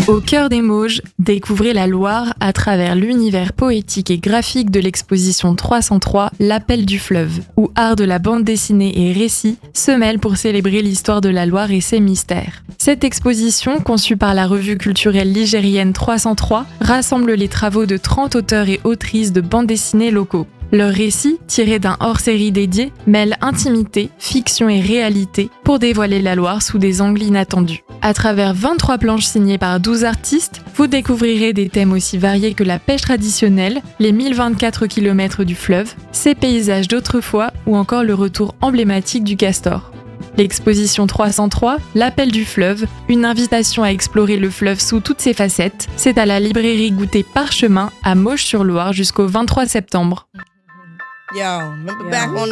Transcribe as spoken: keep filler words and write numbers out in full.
Au cœur des Mauges, découvrez la Loire à travers l'univers poétique et graphique de l'exposition trois cent trois L'Appel du fleuve, où art de la bande dessinée et récit se mêlent pour célébrer l'histoire de la Loire et ses mystères. Cette exposition, conçue par la revue culturelle ligérienne trois cent trois, rassemble les travaux de trente auteurs et autrices de bande dessinée locaux. Leurs récits, tirés d'un hors-série dédié, mêlent intimité, fiction et réalité pour dévoiler la Loire sous des angles inattendus. À travers vingt-trois planches signées par douze artistes, vous découvrirez des thèmes aussi variés que la pêche traditionnelle, les mille vingt-quatre kilomètres du fleuve, ses paysages d'autrefois ou encore le retour emblématique du castor. L'exposition trois cent trois, L'Appel du fleuve, une invitation à explorer le fleuve sous toutes ses facettes, c'est à la librairie Goûter Parchemin à Mauges-sur-Loire jusqu'au vingt-trois septembre. Yo, remember back on